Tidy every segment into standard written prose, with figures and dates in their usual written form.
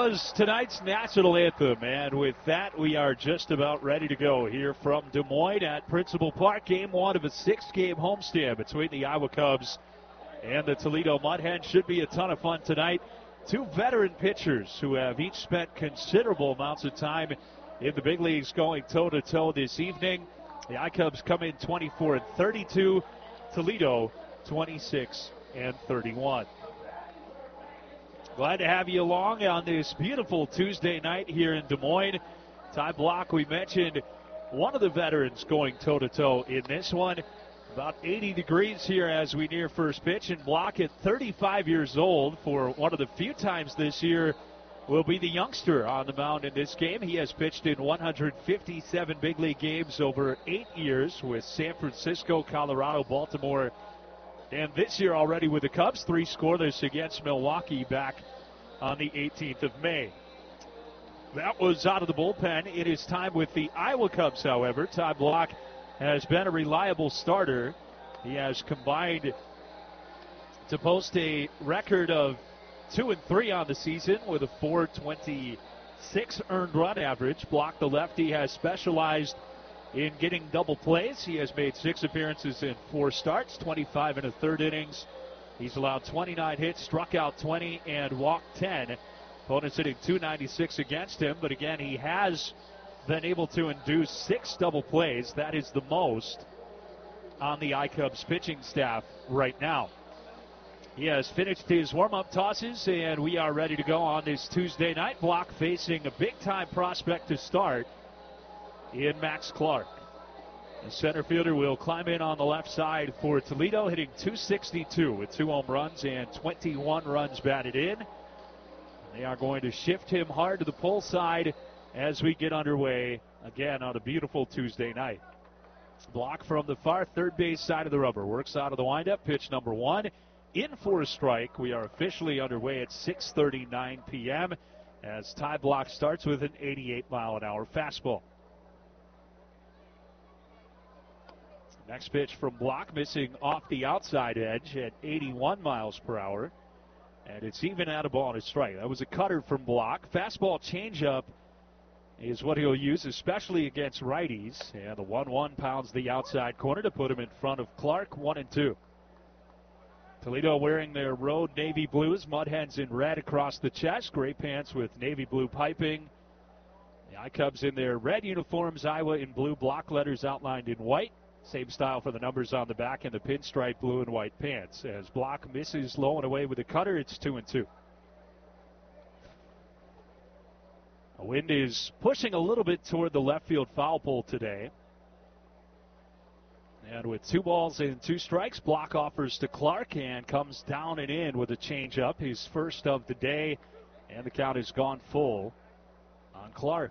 was tonight's national anthem, and with that, we are just about ready to go here from Des Moines at Principal Park. Game one of a 6-game homestand between the Iowa Cubs and the Toledo Mud Hens. Should be a ton of fun tonight. Two veteran pitchers who have each spent considerable amounts of time in the big leagues going toe-to-toe this evening. The I-Cubs come in 24-32, Toledo 26-31. Glad to have you along on this beautiful Tuesday night here in Des Moines. Ty Blach, we mentioned one of the veterans going toe-to-toe in this one. About 80 degrees here as we near first pitch, and Blach at 35 years old for one of the few times this year will be the youngster on the mound in this game. He has pitched in 157 big league games over 8 years with San Francisco, Colorado, Baltimore, and this year already with the Cubs, 3 scoreless against Milwaukee back on the 18th of May. That was out of the bullpen. It is time with the Iowa Cubs, however. Ty Blach has been a reliable starter. He has combined to post a record of 2-3 on the season with a .426 earned run average. Blach, the lefty, has specialized in getting double plays. He has made 6 appearances in 4 starts, 25 1/3 innings. He's allowed 29 hits, struck out 20, and walked 10. Opponents hitting .296 against him, but again, he has been able to induce 6 double plays. That is the most on the I-Cubs pitching staff right now. He has finished his warm-up tosses, and we are ready to go on this Tuesday night. Blach facing a big-time prospect to start in Max Clark. The center fielder will climb in on the left side for Toledo, hitting .262 with 2 home runs and 21 runs batted in. They are going to shift him hard to the pull side as we get underway again on a beautiful Tuesday night. Blach from the far third base side of the rubber works out of the windup. Pitch number 1 in for a strike. We are officially underway at 6:39 p.m. as Ty Blach starts with an 88-mile-an-hour fastball. Next pitch from Blach, missing off the outside edge at 81 miles per hour. And it's even out of ball and a strike. That was a cutter from Blach. Fastball changeup is what he'll use, especially against righties. And the 1-1 pounds the outside corner to put him in front of Clark, 1-2. Toledo wearing their road navy blues, Mud Hens in red across the chest, gray pants with navy blue piping. The I-Cubs in their red uniforms, Iowa in blue block letters outlined in white. Same style for the numbers on the back and the pinstripe blue and white pants. As Blach misses low and away with a cutter, it's 2-2. The wind is pushing a little bit toward the left field foul pole today. And with 2 balls and 2 strikes, Blach offers to Clark and comes down and in with a changeup, his first of the day. And the count has gone full on Clark.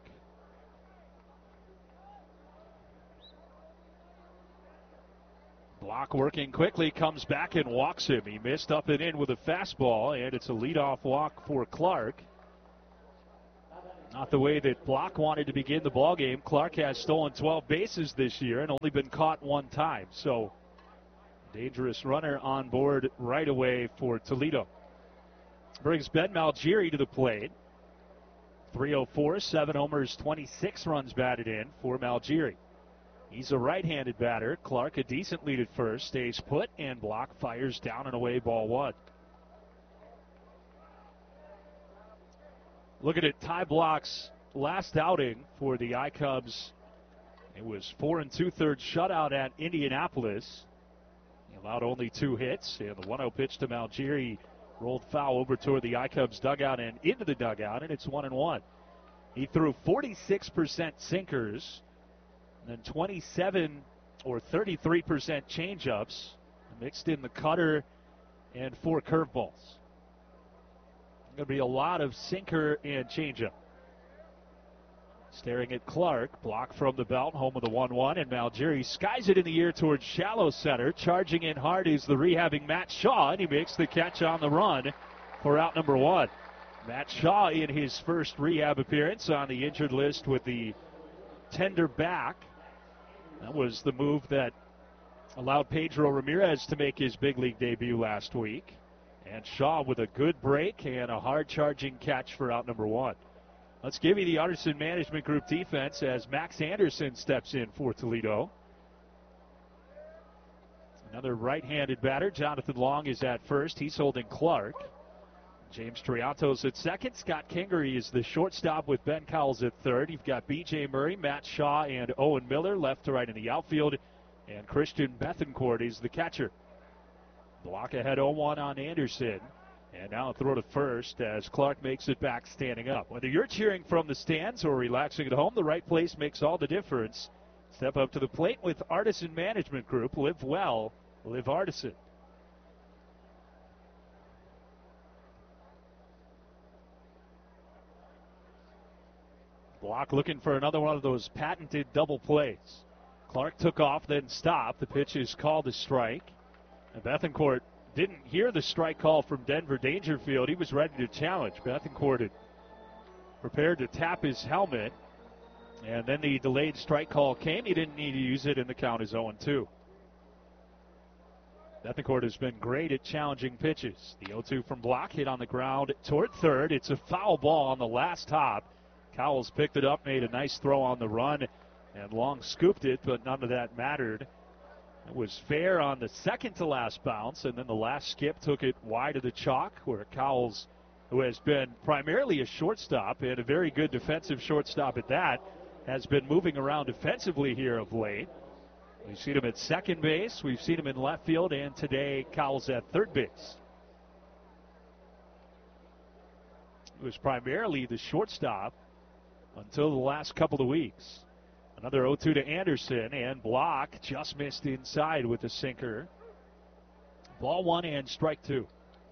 Blach working quickly, comes back and walks him. He missed up and in with a fastball, and it's a leadoff walk for Clark. Not the way that Blach wanted to begin the ballgame. Clark has stolen 12 bases this year and only been caught 1 time. So, dangerous runner on board right away for Toledo. Brings Ben Malgeri to the plate. 304, 7 homers, 26 runs batted in for Malgeri. He's a right-handed batter. Clark a decent lead at first, stays put, and Blach fires down and away, ball 1. Looking at Ty Blach's last outing for the I-Cubs, it was 4 2/3 shutout at Indianapolis. He allowed only 2 hits, and the 1-0 pitch to Malgeri rolled foul over toward the I-Cubs dugout and into the dugout, and it's 1-1. He threw 46% sinkers, and then 27 or 33% changeups, mixed in the cutter and 4 curveballs. Going to be a lot of sinker and changeup. Staring at Clark, block from the belt, home of the 1-1, and Malgeri skies it in the air towards shallow center. Charging in hard is the rehabbing Matt Shaw, and he makes the catch on the run for out number 1. Matt Shaw in his first rehab appearance on the injured list with the tender back. That was the move that allowed Pedro Ramirez to make his big league debut last week. And Shaw with a good break and a hard-charging catch for out number 1. Let's give you the Artisan Management Group defense as Max Anderson steps in for Toledo. Another right-handed batter. Jonathan Long is at first. He's holding Clark. James Triantos at second. Scott Kingery is the shortstop with Ben Cowles at third. You've got B.J. Murray, Matt Shaw, and Owen Miller left to right in the outfield. And Christian Bethencourt is the catcher. Block ahead 0-1 on Anderson. And now a throw to first as Clark makes it back standing up. Whether you're cheering from the stands or relaxing at home, the right place makes all the difference. Step up to the plate with Artisan Management Group. Live well, live Artisan. Block looking for another one of those patented double plays. Clark took off, then stopped. The pitch is called a strike. And Bethencourt didn't hear the strike call from Denver Dangerfield. He was ready to challenge. Bethencourt had prepared to tap his helmet. And then the delayed strike call came. He didn't need to use it, and the count is 0-2. Bethencourt has been great at challenging pitches. The 0-2 from Block hit on the ground toward third. It's a foul ball on the last hop. Cowles picked it up, made a nice throw on the run, and Long scooped it, but none of that mattered. It was fair on the second to last bounce, and then the last skip took it wide of the chalk, where Cowles, who has been primarily a shortstop and a very good defensive shortstop at that, has been moving around defensively here of late. We've seen him at second base, we've seen him in left field, and today Cowles at third base. It was primarily the shortstop until the last couple of weeks. Another 0-2 to Anderson, and Block just missed inside with a sinker. Ball 1 and strike 2.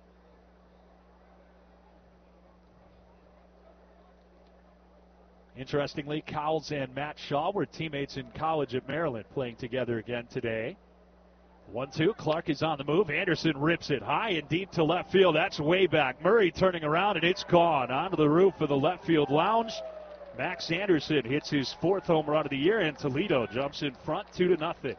Interestingly, Cowles and Matt Shaw were teammates in college at Maryland, playing together again today. 1-2, Clark is on the move. Anderson rips it high and deep to left field. That's way back. Murray turning around, and it's gone onto the roof of the left field lounge. Max Anderson hits his 4th home run of the year, and Toledo jumps in front 2-0.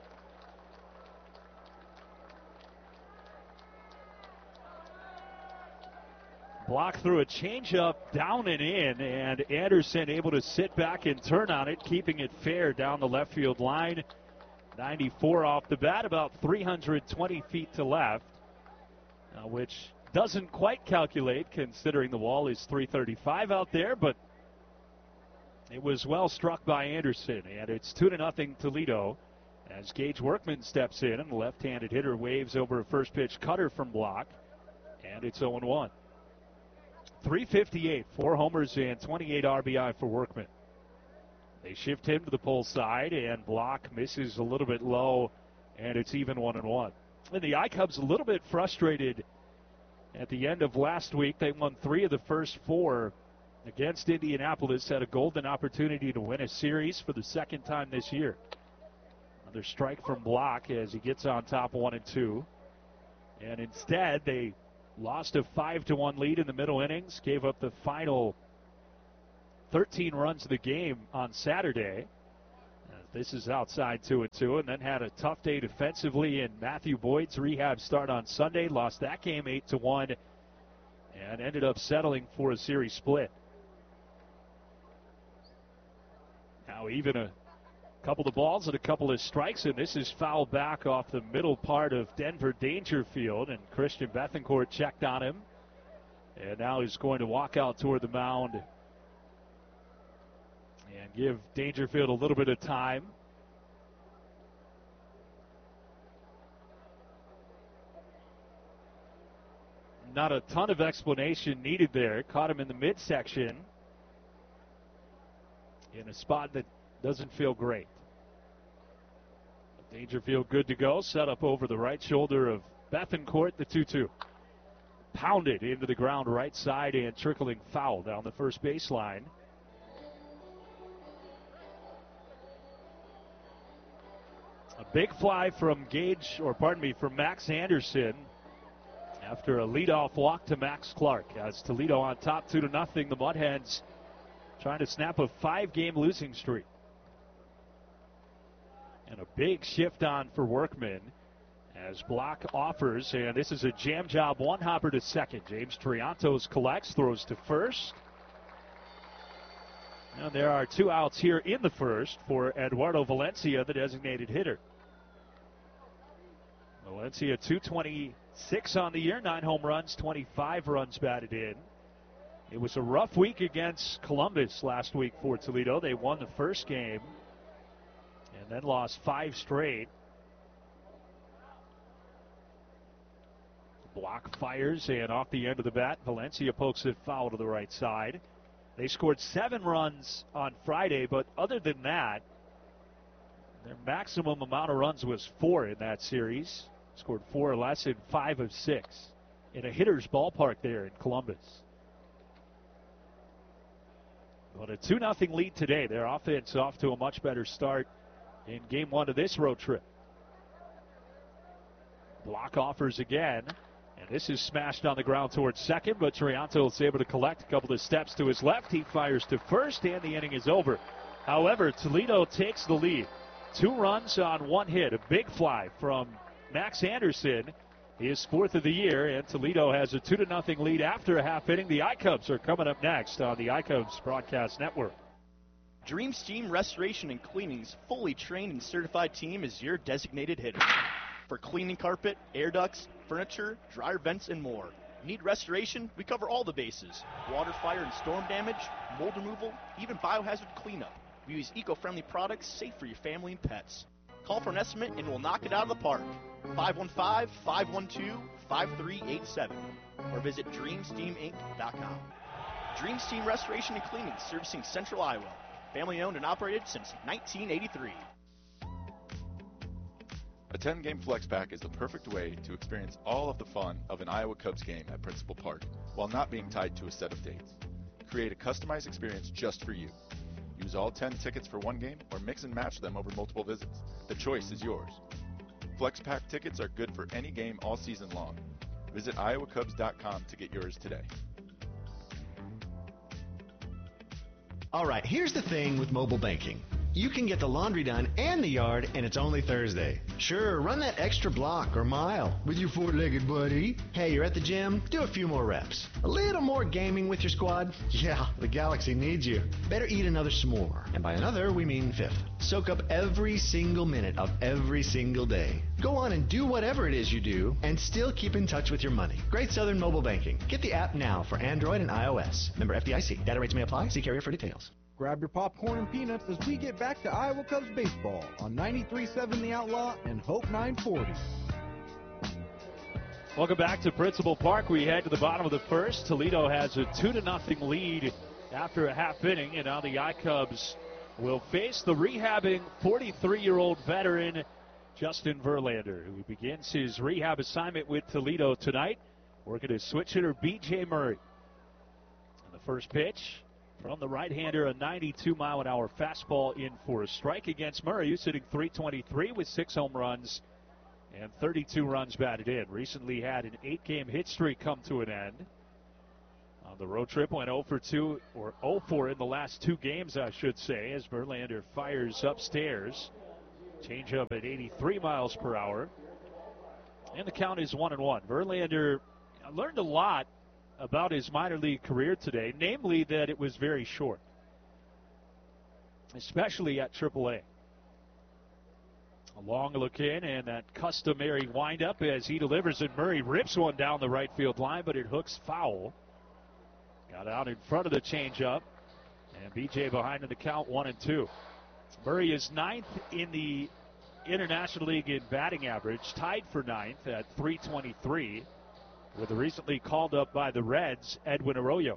Block threw a changeup down and in, and Anderson able to sit back and turn on it, keeping it fair down the left field line. 94 off the bat, about 320 feet to left, which doesn't quite calculate considering the wall is 335 out there, but it was well struck by Anderson, and it's 2-0 Toledo as Gage Workman steps in, and the left-handed hitter waves over a first pitch cutter from Block, and it's 0-1. 358, 4 homers and 28 RBI for Workman. They shift him to the pull side, and Block misses a little bit low, and it's even 1-1. And the I-Cubs a little bit frustrated at the end of last week. They won 3 of the first 4 against Indianapolis, had a golden opportunity to win a series for the second time this year. Another strike from Block as he gets on top 1-2. And instead, they lost a 5-1 lead in the middle innings, gave up the final 13 runs of the game on Saturday. This is outside 2-2, and then had a tough day defensively in Matthew Boyd's rehab start on Sunday. Lost that game 8-1 and ended up settling for a series split. Now even a couple of balls and a couple of strikes, and this is fouled back off the middle part of Denver Dangerfield, and Christian Bethencourt checked on him. And now he's going to walk out toward the mound and give Dangerfield a little bit of time. Not a ton of explanation needed there. Caught him in the midsection in a spot that doesn't feel great. Dangerfield good to go. Set up over the right shoulder of Bethencourt, the 2-2. Pounded into the ground right side and trickling foul down the first baseline. A big fly from from Max Anderson after a leadoff walk to Max Clark. As Toledo on top 2-0, the Mudhens trying to snap a 5-game losing streak. And a big shift on for Workman As Block offers, and this is a jam job, one hopper to second. James Triantos collects, throws to first. And there are 2 outs here in the first for Eduardo Valencia, the designated hitter. Valencia 226 on the year, 9 home runs, 25 runs batted in. It was a rough week against Columbus last week for Toledo. They won the first game and then lost 5 straight. Block fires, and off the end of the bat, Valencia pokes it foul to the right side. They scored 7 runs on Friday, but other than that, their maximum amount of runs was 4 in that series. Scored 4 or less in 5 of 6 in a hitter's ballpark there in Columbus. But a 2-0 lead today. Their offense off to a much better start in game 1 of this road trip. Block offers again. And this is smashed on the ground towards second, but Triantos is able to collect a couple of steps to his left. He fires to first, and the inning is over. However, Toledo takes the lead. 2 runs on 1 hit. A big fly from Max Anderson, his 4th of the year, and Toledo has a 2-0 lead after a half inning. The iCubs are coming up next on the iCubs Broadcast Network. Dream Steam Restoration and Cleaning's fully trained and certified team is your designated hitter. For cleaning carpet, air ducts, furniture, dryer vents, and more. Need restoration? We cover all the bases. Water, fire, and storm damage, mold removal, even biohazard cleanup. We use eco-friendly products safe for your family and pets. Call for an estimate and we'll knock it out of the park. 515-512-5387 or visit DreamSteamInc.com. Dream Steam Restoration and Cleaning, servicing Central Iowa. Family owned and operated since 1983. A 10-game flex pack is the perfect way to experience all of the fun of an Iowa Cubs game at Principal Park while not being tied to a set of dates. Create a customized experience just for you. Use all 10 tickets for one game or mix and match them over multiple visits. The choice is yours. Flex pack tickets are good for any game all season long. Visit iowacubs.com to get yours today. All right, here's the thing with mobile banking. You can get the laundry done and the yard, and it's only Thursday. Sure, run that extra block or mile with your 4-legged buddy. Hey, you're at the gym? Do a few more reps. A little more gaming with your squad? Yeah, the Galaxy needs you. Better eat another s'more. And by another, we mean 5th. Soak up every single minute of every single day. Go on and do whatever it is you do, and still keep in touch with your money. Great Southern Mobile Banking. Get the app now for Android and iOS. Member FDIC. Data rates may apply. See carrier for details. Grab your popcorn and peanuts as we get back to Iowa Cubs baseball on 93.7 The Outlaw and Hope 940. Welcome back to Principal Park. We head to the bottom of the first. Toledo has a 2-0 lead after a half inning, and now the iCubs will face the rehabbing 43-year-old veteran Justin Verlander, who begins his rehab assignment with Toledo tonight, working his switch hitter B.J. Murray. And the first pitch from the right-hander, a 92-mile-an-hour fastball in for a strike against Murray, who's hitting .323 with 6 home runs and 32 runs batted in. Recently had an 8-game hit streak come to an end. On the road trip, went 0 for 2, or 0 for in the last 2 games, I should say, as Verlander fires upstairs. Changeup at 83 miles per hour. And the count is 1-1. Verlander learned a lot about his minor league career today, namely that it was very short, especially at AAA. A long look in and that customary windup as he delivers it. Murray rips one down the right field line, but it hooks foul. Got out in front of the changeup, and BJ behind in the count, 1-2. Murray is 9th in the International League in batting average, tied for 9th at .323. With the recently called up by the Reds, Edwin Arroyo.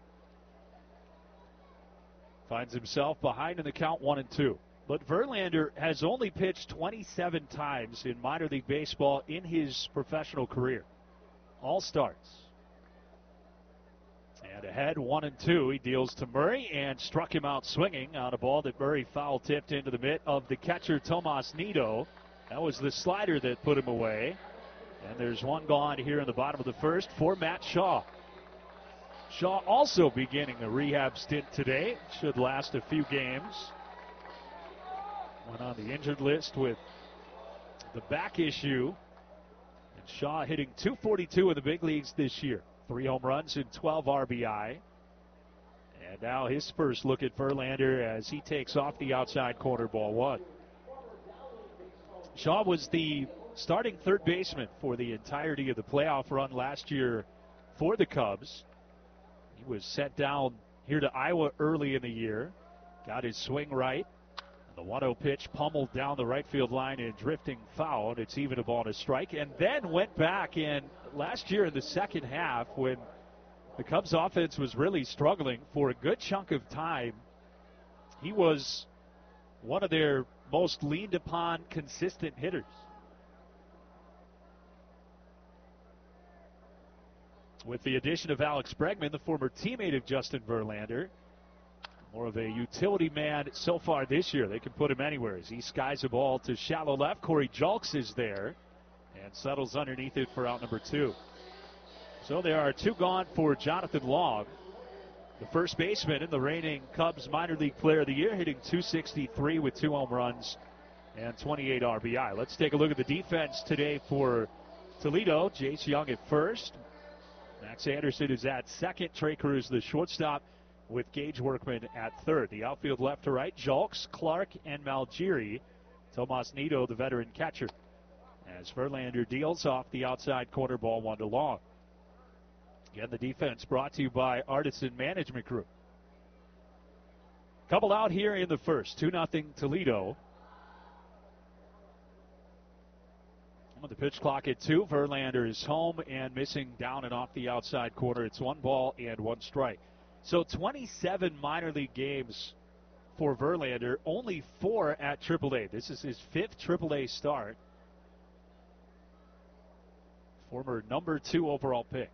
Finds himself behind in the count, 1-2. But Verlander has only pitched 27 times in minor league baseball in his professional career. All starts. And ahead, 1-2. He deals to Murray and struck him out swinging on a ball that Murray foul tipped into the mitt of the catcher, Tomas Nido. That was the slider that put him away. And there's one gone here in the bottom of the first for Matt Shaw. Shaw also beginning a rehab stint today. Should last a few games. Went on the injured list with the back issue Shaw hitting .242 in the big leagues this year. 3 home runs and 12 RBI. And now his first look at Verlander as he takes off the outside corner, ball 1. Shaw was the starting third baseman for the entirety of the playoff run last year for the Cubs. He was sent down here to Iowa early in the year. Got his swing right. The 1-0 pitch pummeled down the right field line and drifting foul. And it's even a ball and a strike. And then went back in last year in the second half when the Cubs offense was really struggling for a good chunk of time. He was one of their most leaned upon consistent hitters. With the addition of Alex Bregman, the former teammate of Justin Verlander, more of a utility man so far this year. They can put him anywhere as he skies a ball to shallow left. Corey Julks is there and settles underneath it for out number 2. So there are 2 gone for Jonathan Long, the first baseman and the reigning Cubs minor league player of the year, hitting .263 with 2 home runs and 28 RBI. Let's take a look at the defense today for Toledo. Jace Young at first. Max Anderson is at second. Trey Cruz, the shortstop, with Gage Workman at third. The outfield left to right, Julks, Clark, and Malgiri. Tomas Nido, the veteran catcher, as Verlander deals off the outside corner, ball 1 to Long. Again, the defense brought to you by Artisan Management Group. Couple out here in the first, 2-0 Toledo. On the pitch clock at 2, Verlander is home and missing down and off the outside corner. It's 1 ball and 1 strike. So 27 minor league games for Verlander, only 4 at AAA. This is his 5th AAA start. Former number 2 overall pick.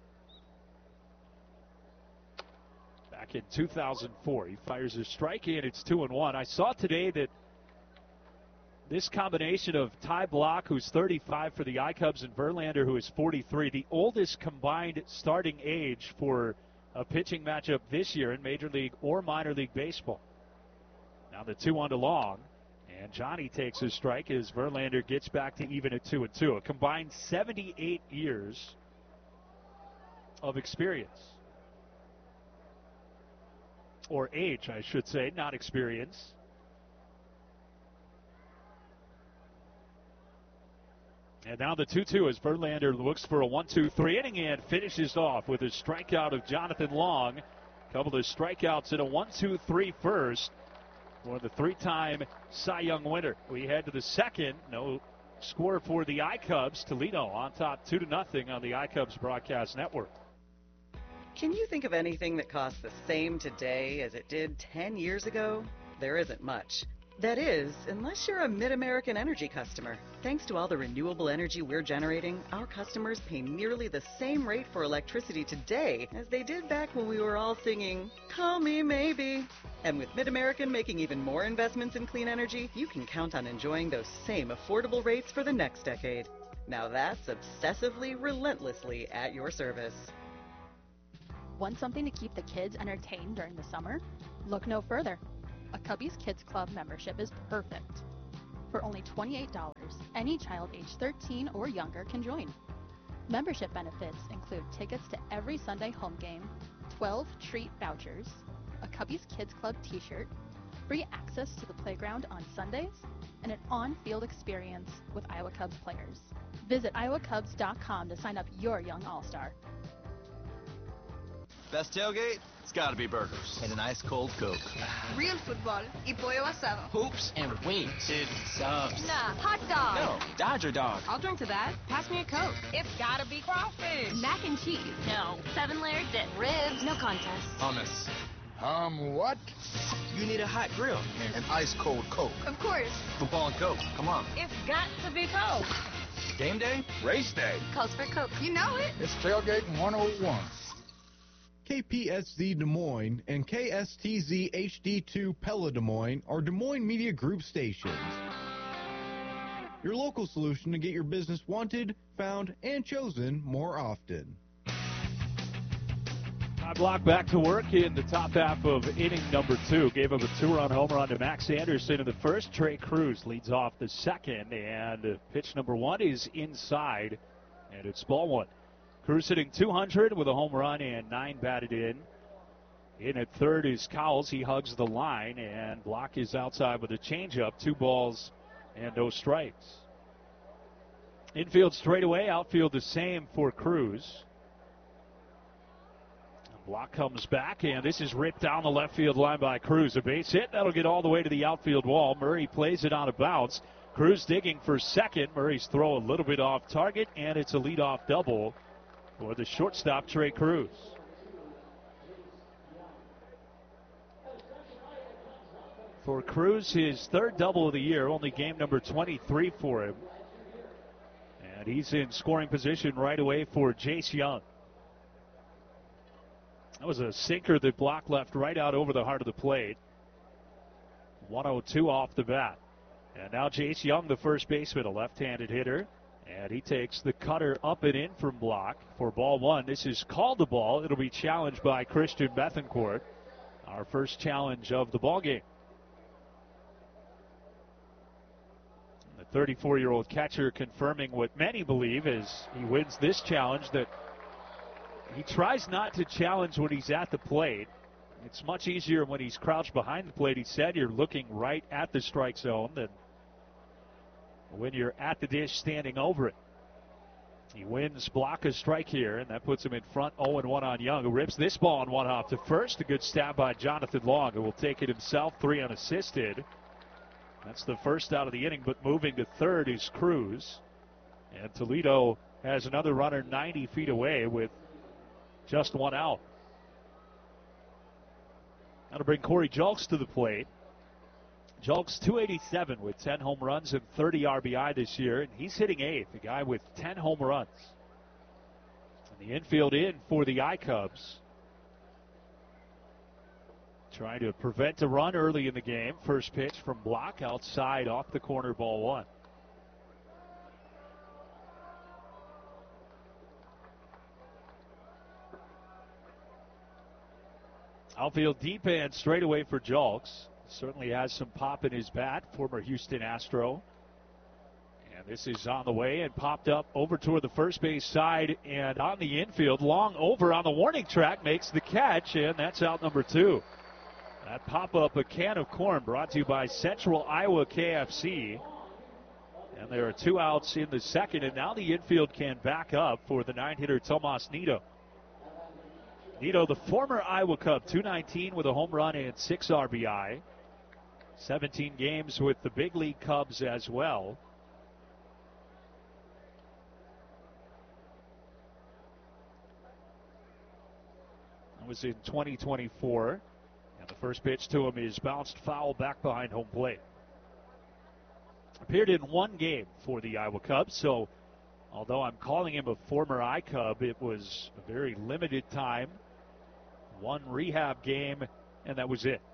Back in 2004, he fires a strike and it's 2-1. I saw today that this combination of Ty Block, who's 35 for the I-Cubs, and Verlander, who is 43, the oldest combined starting age for a pitching matchup this year in Major League or Minor League Baseball. Now the 2-1 to Long, and Johnny takes his strike as Verlander gets back to even at 2-2. A combined 78 years of experience. Or age, I should say, not experience. And now the 2-2 as Verlander looks for a 1-2-3 inning and finishes off with a strikeout of Jonathan Long. A couple of strikeouts in a 1-2-3 first for the 3-time Cy Young winner. We head to the second. No score for the I-Cubs. Toledo on top 2-0 on the I-Cubs broadcast network. Can you think of anything that costs the same today as it did 10 years ago? There isn't much. That is, unless you're a Mid-American Energy customer. Thanks to all the renewable energy we're generating, our customers pay nearly the same rate for electricity today as they did back when we were all singing, "Call Me Maybe." And with Mid-American making even more investments in clean energy, you can count on enjoying those same affordable rates for the next decade. Now that's obsessively, relentlessly at your service. Want something to keep the kids entertained during the summer? Look no further. A Cubbies Kids Club membership is perfect. For only $28, any child age 13 or younger can join. Membership benefits include tickets to every Sunday home game, 12 treat vouchers, a Cubbies Kids Club t-shirt, free access to the playground on Sundays, and an on-field experience with Iowa Cubs players. Visit iowacubs.com to sign up your young all-star. Best tailgate? It's gotta be burgers. And an ice cold Coke. Real football y pollo asado. Hoops and wings. Dude, subs. Nah, hot dog. No, Dodger dog. I'll drink to that. Pass me a Coke. It's gotta be crawfish. Mac and cheese. No. 7-layer dip. Ribs. No contest. Hummus. What? You need a hot grill. And an ice cold Coke. Of course. Football and Coke. Come on. It's got to be Coke. Game day? Race day. Calls for Coke. You know it. It's tailgating 101. KPSZ Des Moines and KSTZ HD2 Pella Des Moines are Des Moines Media Group stations. Your local solution to get your business wanted, found, and chosen more often. Ty Block back to work in the top half of inning number 2. Gave up a 2-run home run to Max Anderson in the first. Trey Cruz leads off the second, and pitch number 1 is inside And it's ball one. Cruz hitting 200 with a home run and 9 batted in. In at third is Cowles. He hugs the line, and Block is outside with a changeup. 2 balls and no strikes. Infield straightaway, outfield the same for Cruz. Block comes back, and this is ripped down the left field line by Cruz. A base hit. That'll get all the way to the outfield wall. Murray plays it on a bounce. Cruz digging for second. Murray's throw a little bit off target, and it's a leadoff double for the shortstop, Trey Cruz. For Cruz, his 3rd double of the year, only game number 23 for him. And he's in scoring position right away for Jace Young. That was a sinker that Block left right out over the heart of the plate. 102 off the bat. And now Jace Young, the first baseman, a left-handed hitter. And he takes the cutter up and in from Block for ball one. This is called a ball. It'll be challenged by Christian Bethencourt. Our first challenge of the ball game. The 34-year-old catcher confirming what many believe as he wins this challenge, that he tries not to challenge when he's at the plate. It's much easier when he's crouched behind the plate. He said you're looking right at the strike zone than when you're at the dish standing over it. He wins Block a strike here, and that puts him in front 0-1 on Young, who rips this ball on one hop to first. A good stab by Jonathan Long, who will take it himself, 3 unassisted. That's the first out of the inning, but moving to third is Cruz. And Toledo has another runner 90 feet away with just 1 out. That'll bring Corey Julks to the plate. Julks 287 with 10 home runs and 30 RBI this year, and he's hitting 8th, a guy with 10 home runs. And the infield in for the I-Cubs. Trying to prevent a run early in the game. First pitch from Block outside off the corner, ball one. Outfield deep and straight away for Julks. Certainly has some pop in his bat, former Houston Astro. And this is on the way and popped up over toward the first base side and on the infield. Long over on the warning track, makes the catch, and that's out number 2. That pop-up, a can of corn, brought to you by Central Iowa KFC. And there are 2 outs in the second, and now the infield can back up for the 9-hitter Tomas Nido. Nido, the former Iowa Cub, 219 with a home run and 6 RBI. 17 games with the big league Cubs as well. That was in 2024. And the first pitch to him is bounced foul back behind home plate. Appeared in 1 game for the Iowa Cubs, so although I'm calling him a former I-Cub, it was a very limited time. 1 rehab game, and that was it.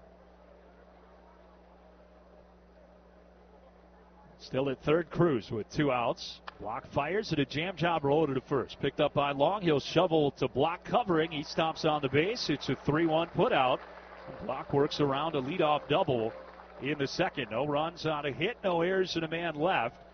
Still at third, Cruz with 2 outs. Block fires at a jam job roll to first. Picked up by Long. He'll shovel to Block covering. He stomps on the base. It's a 3-1 put out. Block works around a leadoff double in the second. No runs on a hit, no errors, and a man left.